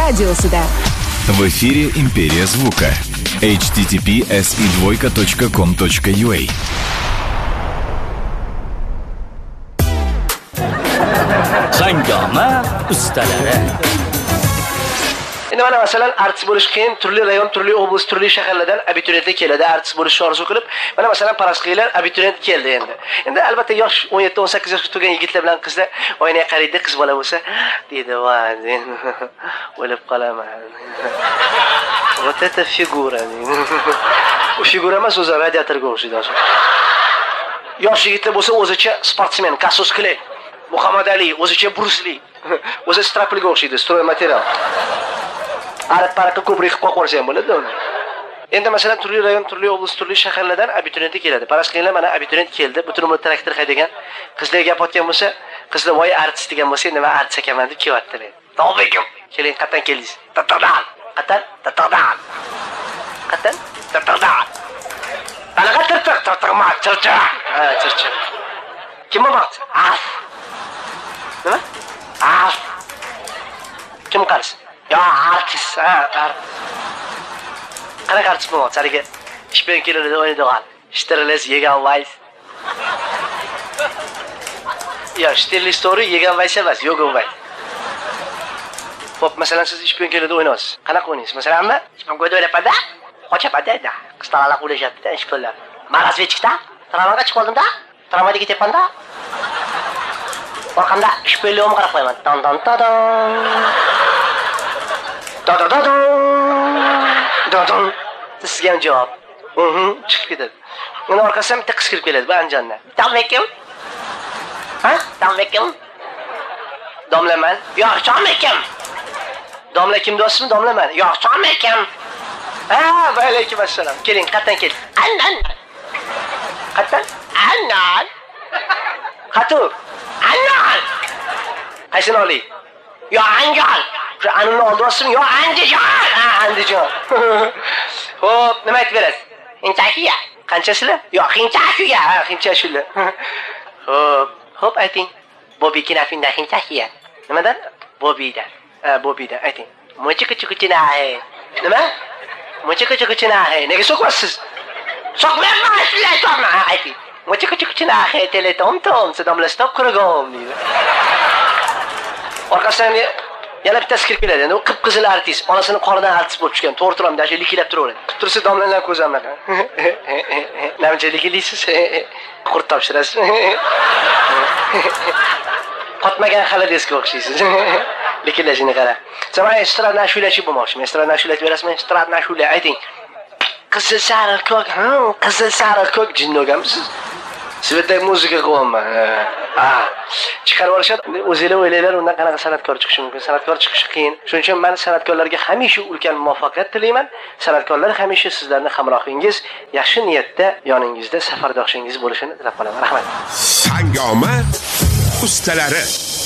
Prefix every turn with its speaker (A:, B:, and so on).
A: radiosida.
B: В эфире «Империя звука». https://com.ua.
C: Hangama ustalari.
D: Endi mana masalan artist bo'lish qiyin, turli rayon, turli oblast, turli shaharlardan abituriyentlar keladi, artist bo'lishni orzu qilib. Mana masalan Parasqiylar abituriyent keldi endi. Endi albatta yosh 17-18 yoshga to'lgan yigitlar bilan qizlar oynaga qaraydi, qiz bola bo'lsa, deydi, "Va, o'lib qolaman." Вот это figura. U figura emas, o'zi radiatorga o'xshaydi hozir. Yosh yigitlar bo'lsa o'zicha sportsmen, Cassius Clay, Muhammad Ali, o'zicha Bruce Lee, o'zi strapliga o'xshaydi, stroy material. Arab-paraqqa ko'prik qilib qo'ysa ham bo'ladi uni. Endi masalan turli rayon, turli oblast, turli shaharlardan abituriyentlar keladi. Parasqiylar mana abituriyent keldi, butun umr traktor haydagan, qizlarga gap otgan bo'lsa, qizlar voy artist degan bo'lsa, nima artist ekanman deb kelyapti. Tavbikim. Keling, qatdan keldingiz? Tataqdan. Qatdan? Tataqdan. Qatdan? Tataqdan. Qanaqa tirtiq? Tirtiqma, chirchiq. Ha, chirchiq. Kim bo'lmoqchi? Af. Nima? Af. Kim qarshi? Ya artist, qanaqa artist bo'lmoqchi? Haliga ish bilan keladi o'ynaydigan. Shtirles yegan vays. Ya, Shtirles story yegan vays emas, yo'g'on vays. Xo'p, masalan siz ish bilan keladi o'ynaysiz. Qanaqa o'ynaysiz? Masalan, ish bilan o'ynayapanda, qochapada, qistalala qo'yishadi ish bilan. Marazvechikda, tramvayga chiqib oldim-da, tramvayga ketyapman-da. Orqamda ish bilan qarab qo'yaman. Don don don. Dodon. Sizga ham javob. Chiqib ketadi. Uni orqasidan bitta qiz kirib keladi, bu Andijondan. Domlakim? Ha? Domlakim? Domlaman? Yo'q, Chomlakim. Domla kim do'stmi? Domlaman. Yo'q, Chomlakim. Ha, va alaykum assalom. Keling, qatdan kel. Annan. Qatdan? Annan. Qatu. Annan. Qaysini oling? Yo'q, Anjon. Shu animni oldimmi? Yo'q, Andijon. Ha, Andijon. Xo'p, nima aytib berasiz? Hinchakiya. Qanchasilar? Yo'q, hinchakiya. Ha, hinchashular. Xo'p, ayting. Bobby kinafinda hinchakiya. Nimadan? Bobbydan. Ha, Bobbydan ayting. Mochika-chikuchinahe. Nima? Mochika-chikuchinahe. Nega so'qmaysiz? So'qmayman, sizlar so'qma. Ha, ayting. Mochika-chikuchinahe, teletom-tom, sadomla stop qurg'om deydi. Orqasidan yana bittasi kirib keladi. Endi u qip-qizil artist, onasini qonidan artist bo'lib tushgan. To'g'ri turamda, shu likilab turaveradi. Tursa domlalar ko'zamlagan. Namcha likilisiz? Qurt topshirasiz. Qotmagan xaladesga o'xshaysiz. Likillashini qara. Samay estrad nashulachi bo'lmoqchiman. Estrad nashulach berasizmi? Estrad nashula ayting. Qizil sariq ko'k, qizil sariq ko'k jinnogamsiz? Sveta muzika qilyapman. Chiqarib olishadi. O'zinglar o'ylaylar, undan qanaqa san'atkor chiqishi mumkin? San'atkor chiqishi qiyin. Shuning uchun men san'atkorlarga hamisha ulkan muvaffaqiyat tilayman. San'atkorlar hamisha sizlarning hamrohingiz, yaxshi niyatda yoningizda safardoshing bo'lishini tilab qolaman. Rahmat.
E: Hangoma ustalari